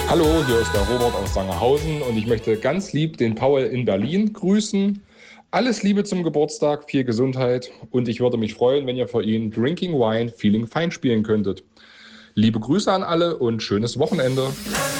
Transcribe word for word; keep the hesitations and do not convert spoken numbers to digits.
Hallo, hier ist der Robert aus Sangerhausen und ich möchte ganz lieb den Paul in Berlin grüßen. Alles Liebe zum Geburtstag, viel Gesundheit und ich würde mich freuen, wenn ihr für ihn Drinking Wine Feeling Fine spielen könntet. Liebe Grüße an alle und schönes Wochenende.